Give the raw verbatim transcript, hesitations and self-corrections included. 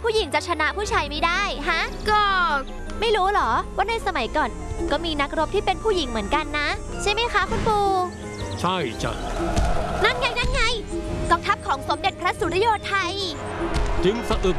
ผู้หญิงจะชนะผู้ชายไม่ได้ฮะก็ไม่รู้เหรอว่าในสมัยก่อนก็มีนักรบที่เป็นผู้หญิงเหมือนกันนะใช่ไหมคะคุณปู่ใช่จ้ะนั่นไงนั่นไงกองทัพของสมเด็จพระสุริโยไทยจึงสะอึก